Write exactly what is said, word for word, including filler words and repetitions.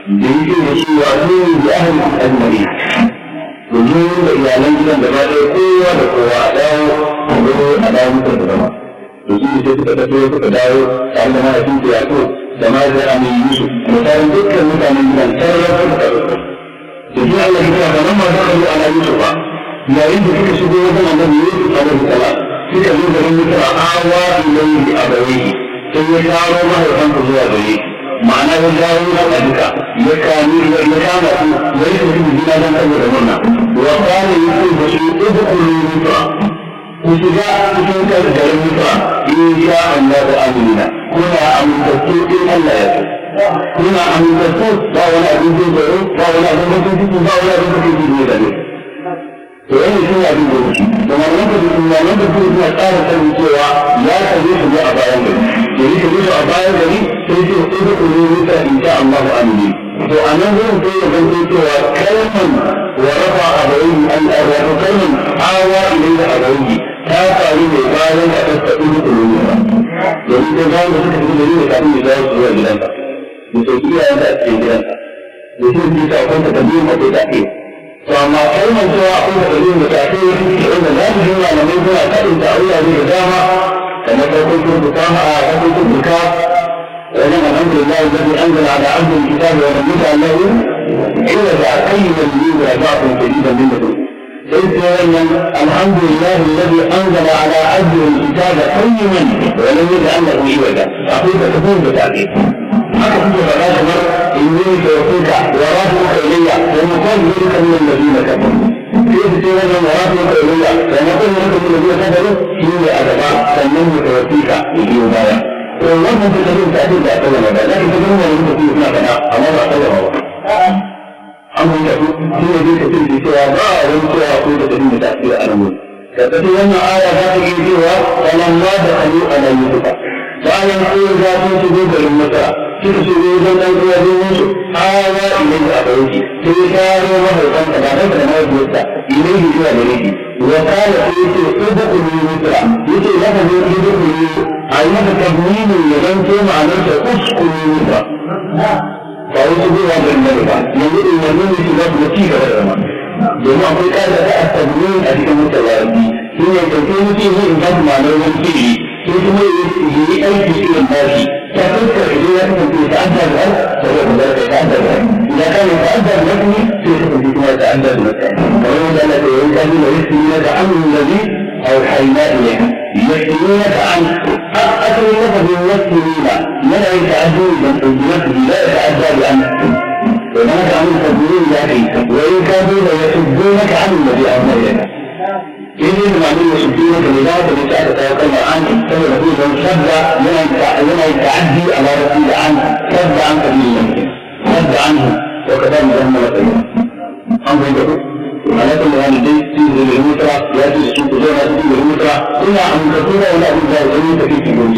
da yake da shi wa azumi da ahli al-ajmari ku zo da iyalan gidan da ba ɗaya kowa da kowa a dawo a zo a dawo mutum da zama to su ne sai suka tafi suka dawo tare da mahaifin su yaƙo da ma da amin yusuf da tsarin dukkan mutanen gidan tsarin suka tafi da shi Allah ya kira ba nan ma za ka zo ana yusuf ba yayin da suka shigo wajen annabi yusuf alaihi salam suka zo garin mutum a awa ilayhi abawaihi sai ya taro mahaifansa zuwa gare ma'ana ya dawo a duka ya kami ya kama su ya yi tafi jina don saboda murna wa kana yusuf da shi udkhulu mutra ku shiga cikin kan garin mutra in sha Allah da amina kuna amintattu in Allah ya so kuna amintattu ba wani abin da zai ba wani abin da zai ba wani abin da zai yi da ne to yana shi ne abin da yake da wannan da kuma wannan da kuma tsara sanin cewa ya kaje su a bayan gari da yake su a bayan gari sai ce ko da ku ne ta insha Allah amin to anan gurin sai ya zanto cewa kalman wa rafa abawi an arwa kalman awa ilayhi abawi ta faru ne bayan da ta tafi da kullu domin da ga mu suka tafi da kafin da su zuwa gidanka da sai iyayen da ke gidanka da shi ne ta kwanta da biyu da take to amma kalmar cewa akwai da dalilin da take wanda za su yi malamai suna kaɗin ta aure ne da dama kamar farkon turbuka a farkon turbuka wajen alhamdulillah alladhi anzala ala abdihi alkitaba wa lam yaj'al lahu iwaja qayyiman liyunzira ba'san shadidan min ladunhu sai ce wannan alhamdulillah alladhi anzala ala abdihi alkitaba qayyiman wa lam yaj'al lahu iwaja akwai da tafsir da take haka kuke faɗa kamar inni tawaffuka wa rafuka ilayya wa mutahhiruka min alladhina kafaru sai ce wannan wa rafuka ilayya wa mutahhiruka min alladhina kafaru shine a gaba sannan mutawaffika biyo baya to wannan da take da take da kallama da zaka ga wannan da take suna faɗa amma ba kallama ba an yi da shi ne da take cewa ba wani cewa ko da take da tasiri a nan da take wannan aya za ta yi cewa falamma da alu ala yusufa bayan ko za su shigo garin masara suka shigo wajen ɗan uwa domin su hawa ilai a ɗauki sai ya karo mahaifansa ba ɗan da mahaifiyarsa ilai zuwa gare shi wa kala sai ya ce ko da ku ne mutura ya ce za ka zo ki da ku ne a yi maka tabbini ya zan ce ma'anarsa uskuru mutura ba wasu zuwa garin nan ba yanzu in yanzu ne shi za ku ga ci gaba da zama domin akwai ƙara da a tabbini a cikin mutane shi ne ɗauke mutum zai in ba su ma'anar wani kiri sai kuma yi aiki irin bashi ta fuskar idan ya kasance ta'adda da al saboda da ta ta'adda da idan kana ta'adda da mutum sai ka kasance kuma ta'adda da mutum kamar yadda Allah ya yi kaji da yake yi da amin ladhi aw hayna ilayka yastunaka an akthar lafazin yastunina yana yin ta'addu da tawjihat la ta'adda bi an وهناك عن تدبير ذاتي وإن كانوا ليصدونك عن الذي أمرك إذن المعنى يصدونك لذلك بساعة توكل عنه سبب فيه شد لما يتعدي على رسول عنه شد عن سبيل الله شد عنه وكذلك هم لقيا أمر يقول على كل هذا الدين تنزل المترى يأتي السوق زي ما تنزل المترى إلا أن تكون ولا أن تكون في